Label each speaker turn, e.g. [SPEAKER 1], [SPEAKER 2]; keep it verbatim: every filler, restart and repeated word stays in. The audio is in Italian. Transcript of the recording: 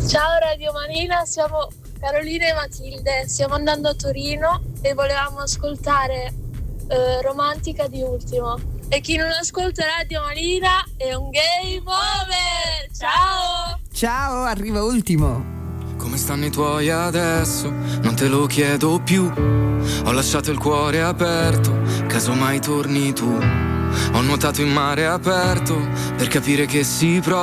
[SPEAKER 1] Ciao Radio Marina, siamo Carolina e Matilde, stiamo andando a Torino e volevamo ascoltare eh, Romantica di Ultimo. E chi non ascolta Radio Marina è un game over. Ciao!
[SPEAKER 2] Ciao, arriva Ultimo.
[SPEAKER 3] Come stanno i tuoi adesso? Non te lo chiedo più. Ho lasciato il cuore aperto, casomai torni tu. Ho nuotato in mare aperto per capire che si prova.